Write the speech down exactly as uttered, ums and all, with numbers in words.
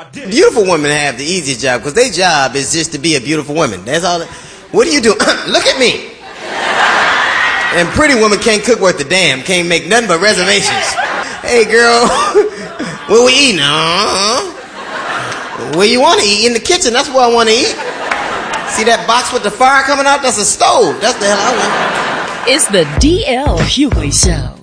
Beautiful women have the easiest job because their job is just to be a beautiful woman. That's all. They, what do you do? Look at me. And pretty women can't cook worth a damn. Can't make nothing but reservations. Hey, girl, what we eating? Uh-huh. Where you want to eat? In the kitchen. That's where I want to eat. See that box with the fire coming out? That's a stove. That's the hell I want. It's the D L Hughley Show.